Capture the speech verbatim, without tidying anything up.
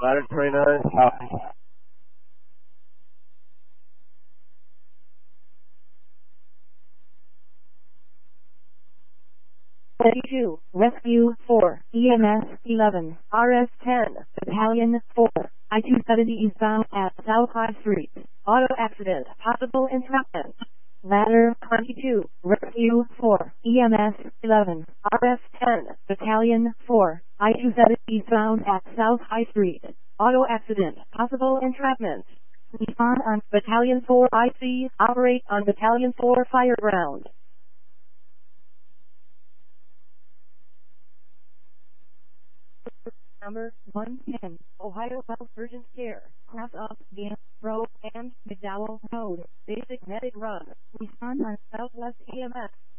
Ladder twenty-nine, copy. thirty-two, Rescue four, E M S eleven, R S ten, Battalion four, I two seventy eastbound at South High Street. Auto accident, possible entrapment. Ladder twenty-two, Rescue four, E M S eleven, R S ten, Battalion four, I two seventy eastbound at South High Street. Auto accident, possible entrapment. Respond on Battalion four I C, operate on Battalion four fire ground. Number one ten, Ohio Health Urgent Care, cross off Gant Road and McDowell Road, basic medic run. Respond on Southwest A M S.